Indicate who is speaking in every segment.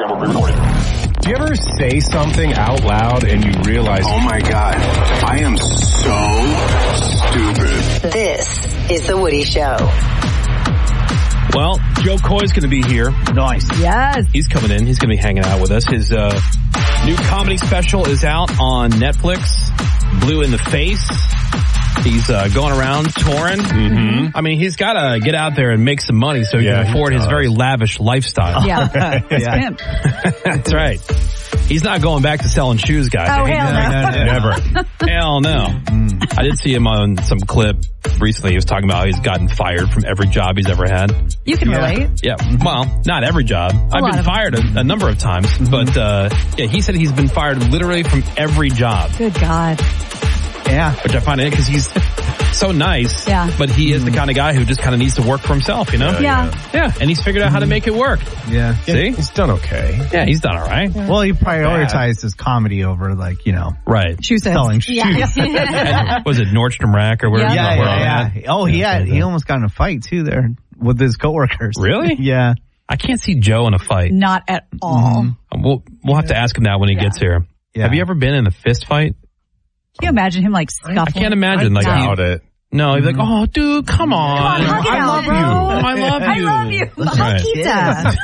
Speaker 1: program will be recorded.
Speaker 2: Do you ever say something out loud and you realize, oh my God, I am so stupid?
Speaker 3: This is The Woody Show.
Speaker 4: Well, Joe Coy's going to be here.
Speaker 5: Nice.
Speaker 6: Yes.
Speaker 4: He's coming in. He's going to be hanging out with us. His new comedy special is out on Netflix, Blue in the Face. He's going around touring. Mm-hmm. I mean, he's got to get out there and make some money so he can afford his very lavish lifestyle.
Speaker 6: Yeah.
Speaker 4: Yeah. That's right. He's not going back to selling shoes, guys.
Speaker 6: Oh, hell no.
Speaker 4: Never. Hell no. I did see him on some clip recently. He was talking about how he's gotten fired from every job he's ever had.
Speaker 6: You can relate.
Speaker 4: Yeah. Well, not every job. I've been fired a number of times. But, yeah, he said he's been fired literally from every job.
Speaker 6: Good God.
Speaker 5: Yeah.
Speaker 4: Which I find it because he's so nice.
Speaker 6: Yeah.
Speaker 4: But he is the kind of guy who just kind of needs to work for himself, you know?
Speaker 6: Yeah.
Speaker 4: Yeah. And he's figured out how to make it work.
Speaker 5: Yeah.
Speaker 4: See?
Speaker 2: He's done okay.
Speaker 4: Yeah, he's done all right.
Speaker 5: Well, he prioritized his comedy over, like, you know,
Speaker 4: Right.
Speaker 6: Shoe sales.
Speaker 5: selling shoes.
Speaker 6: Yeah.
Speaker 4: Was it Nordstrom Rack or whatever?
Speaker 5: Yeah. Oh, he almost got in a fight, too, there with his coworkers.
Speaker 4: Really?
Speaker 5: Yeah.
Speaker 4: I can't see Joe in a fight.
Speaker 6: Not at all.
Speaker 4: We'll have to ask him that when he gets here.
Speaker 5: Yeah.
Speaker 4: Have you ever been in a fist fight?
Speaker 6: Can you imagine him like scuffling?
Speaker 4: I can't imagine.
Speaker 2: I doubt it.
Speaker 4: No, he's like, oh, dude, come on.
Speaker 6: Hug it
Speaker 4: I
Speaker 6: out,
Speaker 4: love
Speaker 6: bro.
Speaker 4: you. I love you.
Speaker 6: That's right.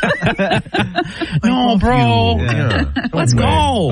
Speaker 4: No, bro.
Speaker 2: Yeah.
Speaker 4: Let's go.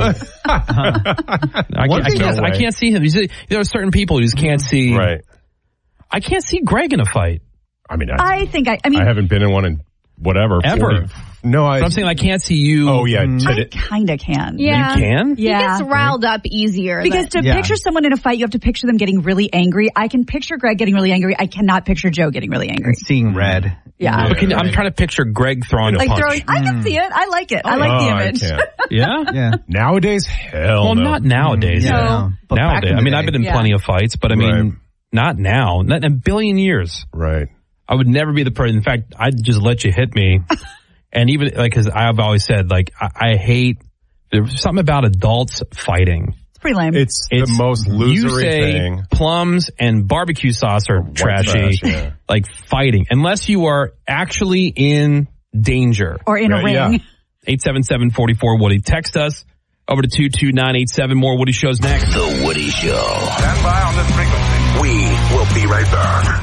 Speaker 4: I can't see him. You see, there are certain people who just can't see.
Speaker 2: Right.
Speaker 4: I can't see Greg in a fight.
Speaker 2: I mean,
Speaker 6: I mean,
Speaker 2: I haven't been in one in whatever.
Speaker 4: Ever.
Speaker 2: No,
Speaker 4: But I'm saying I can't see you.
Speaker 2: Oh, yeah.
Speaker 6: I kind of can.
Speaker 7: Yeah.
Speaker 4: You can?
Speaker 7: Yeah. He gets riled up easier.
Speaker 6: Because to picture someone in a fight, you have to picture them getting really angry. I can picture Greg getting really angry. I cannot picture Joe getting really angry.
Speaker 5: And seeing red.
Speaker 6: Yeah.
Speaker 4: But I'm trying to picture Greg throwing a punch.
Speaker 6: I can see it. I like it. I like the image.
Speaker 4: Yeah?
Speaker 5: Yeah.
Speaker 2: Nowadays, hell
Speaker 4: Well,
Speaker 2: no.
Speaker 4: not nowadays.
Speaker 6: No.
Speaker 5: But back
Speaker 4: Nowadays.
Speaker 5: in the
Speaker 4: I mean,
Speaker 5: day.
Speaker 4: I've been in plenty of fights, but I mean, not now. Not in a billion years.
Speaker 2: Right.
Speaker 4: I would never be the person. In fact, I'd just let you hit me. And even, like, because I've always said, like, I hate, there's something about adults fighting.
Speaker 6: It's pretty lame.
Speaker 2: It's the most losery
Speaker 4: You say
Speaker 2: thing.
Speaker 4: plums and barbecue sauce are trashy.
Speaker 2: trash, yeah.
Speaker 4: Like, fighting. Unless you are actually in danger.
Speaker 6: Or in a ring.
Speaker 2: Yeah.
Speaker 4: 877-44-WOODY. Text us over to 22987. More Woody Shows next.
Speaker 8: The Woody Show.
Speaker 1: Stand by on this frequency.
Speaker 8: We will be right back.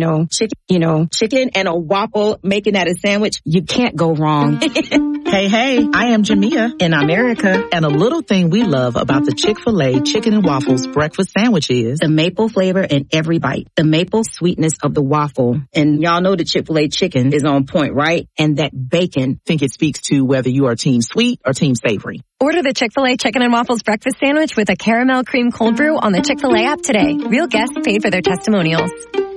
Speaker 9: Chicken and a waffle, making that a sandwich, you can't go wrong. Hey, I am Jamia in America, and a little thing we love about the Chick-fil-A Chicken and Waffles breakfast sandwich is the maple flavor in every bite, the maple sweetness of the waffle. And y'all know the Chick-fil-A chicken is on point, right? And that bacon, I think it speaks to whether you are team sweet or team savory.
Speaker 7: Order the Chick-fil-A Chicken and Waffles breakfast sandwich with a caramel cream cold brew on the Chick-fil-A app today. Real guests paid for their testimonials.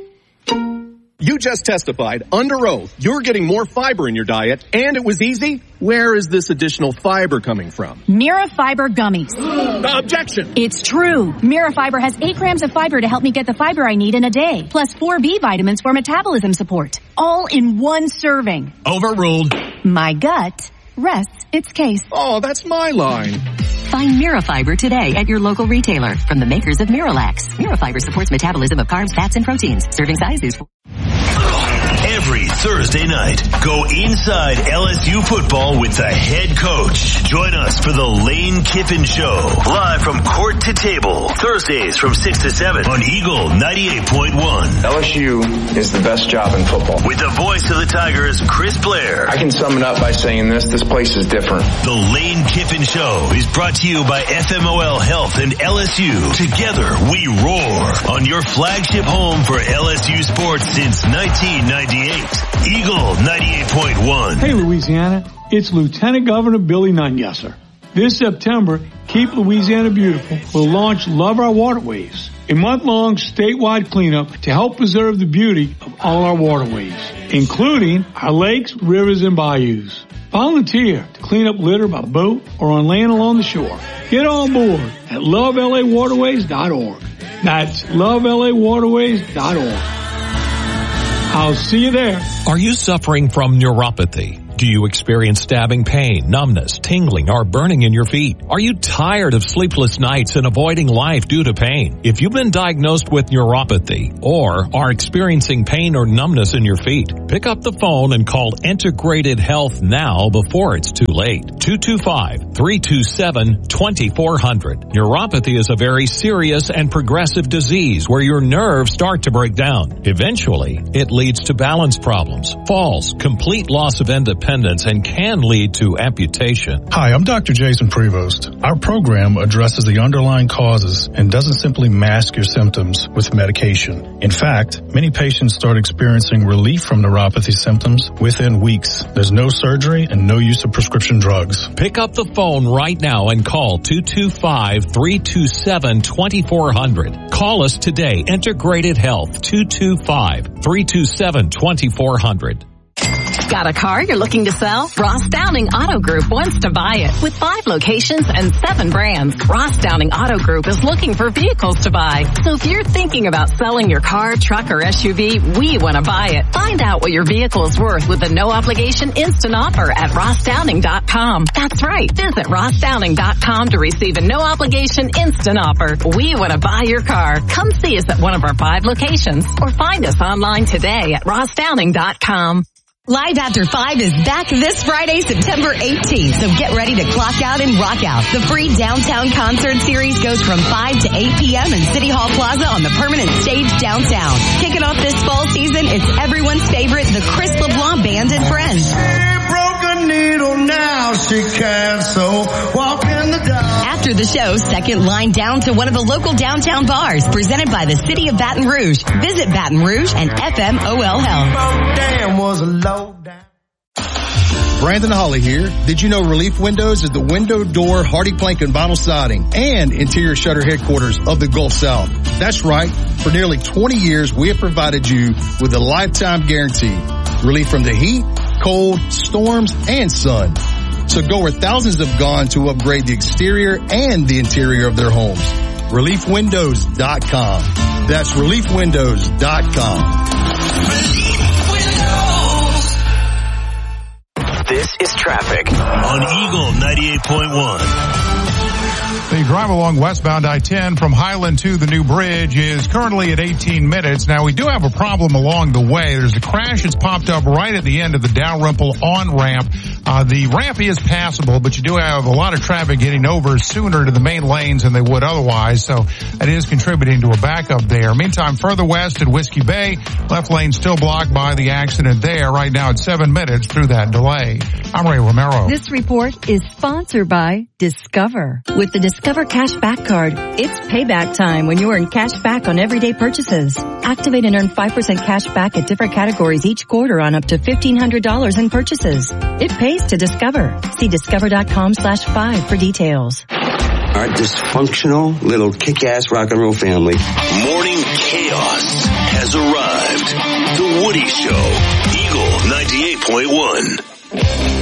Speaker 10: You just testified under oath you're getting more fiber in your diet, and it was easy. Where is this additional fiber coming from?
Speaker 11: Mira Fiber Gummies.
Speaker 10: Objection!
Speaker 11: It's true. Mira Fiber has 8 grams of fiber to help me get the fiber I need in a day, plus 4 B vitamins for metabolism support. All in one serving.
Speaker 10: Overruled.
Speaker 11: My gut rests its case.
Speaker 10: Oh, that's my line.
Speaker 12: Find Mirafiber today at your local retailer from the makers of Miralax. Mirafiber supports metabolism of carbs, fats, and proteins. Serving size is
Speaker 8: Every Thursday night, go inside LSU football with the head coach. Join us for the Lane Kiffin Show, live from court to table, Thursdays from 6 to 7 on Eagle 98.1.
Speaker 13: LSU is the best job in football.
Speaker 8: With the voice of the Tigers, Chris Blair.
Speaker 13: I can sum it up by saying this place is different.
Speaker 8: The Lane Kiffin Show is brought to you by FMOL Health and LSU. Together, we roar on your flagship home for LSU sports since 1998. Eagle 98.1.
Speaker 14: Hey, Louisiana. It's Lieutenant Governor Billy Nungesser. This September, Keep Louisiana Beautiful will launch Love Our Waterways, a month-long statewide cleanup to help preserve the beauty of all our waterways, including our lakes, rivers, and bayous. Volunteer to clean up litter by boat or on land along the shore. Get on board at lovelawaterways.org. That's lovelawaterways.org. I'll see you there.
Speaker 15: Are you suffering from neuropathy? Do you experience stabbing pain, numbness, tingling, or burning in your feet? Are you tired of sleepless nights and avoiding life due to pain? If you've been diagnosed with neuropathy or are experiencing pain or numbness in your feet, pick up the phone and call Integrated Health now before it's too late. 225-327-2400. Neuropathy is a very serious and progressive disease where your nerves start to break down. Eventually, it leads to balance problems, falls, complete loss of independence, and can lead to amputation.
Speaker 16: Hi, I'm Dr. Jason Prevost. Our program addresses the underlying causes and doesn't simply mask your symptoms with medication. In fact, many patients start experiencing relief from neuropathy symptoms within weeks. There's no surgery and no use of prescription drugs.
Speaker 15: Pick up the phone right now and call 225-327-2400. Call us today. Integrated Health, 225-327-2400.
Speaker 12: Got a car you're looking to sell? Ross Downing Auto Group wants to buy it. With 5 locations and 7 brands, Ross Downing Auto Group is looking for vehicles to buy. So if you're thinking about selling your car, truck, or SUV, we want to buy it. Find out what your vehicle is worth with a no-obligation instant offer at rossdowning.com. That's right. Visit rossdowning.com to receive a no-obligation instant offer. We want to buy your car. Come see us at one of our 5 locations or find us online today at rossdowning.com.
Speaker 7: Live After 5 is back this Friday, September 18th, so get ready to clock out and rock out. The free downtown concert series goes from 5 to 8 p.m. in City Hall Plaza on the permanent stage downtown. Kicking off this fall season, it's everyone's favorite, the Chris LeBlanc Band and Friends.
Speaker 17: She broke a needle, now she can't so walk in the dark.
Speaker 7: After the show, second line down to one of the local downtown bars presented by the City of Baton Rouge. Visit Baton Rouge and FMOL Health.
Speaker 17: Damn was a low down.
Speaker 18: Brandon Holly here. Did you know Relief Windows is the window, door, hardy plank, and vinyl siding and interior shutter headquarters of the Gulf South? That's right. For nearly 20 years, we have provided you with a lifetime guarantee. Relief from the heat, cold, storms, and sun. So go where thousands have gone to upgrade the exterior and the interior of their homes. ReliefWindows.com. That's ReliefWindows.com.
Speaker 8: This is traffic on Eagle 98.1.
Speaker 19: The drive along westbound I-10 from Highland to the new bridge is currently at 18 minutes. Now, we do have a problem along the way. There's a crash that's popped up right at the end of the Dalrymple on-ramp. The ramp is passable, but you do have a lot of traffic getting over sooner to the main lanes than they would otherwise, so that is contributing to a backup there. Meantime, further west at Whiskey Bay, left lane still blocked by the accident there. Right now it's 7 minutes through that delay. I'm Ray Romero.
Speaker 20: This report is sponsored by Discover. With the Discover Cashback Card, it's payback time when you earn cash back on everyday purchases. Activate and earn 5% cash back at different categories each quarter on up to $1,500 in purchases. It pays to Discover. See discover.com/5 for details.
Speaker 21: Our dysfunctional little kick-ass rock and roll family.
Speaker 8: Morning chaos has arrived. The Woody Show, Eagle 98.1.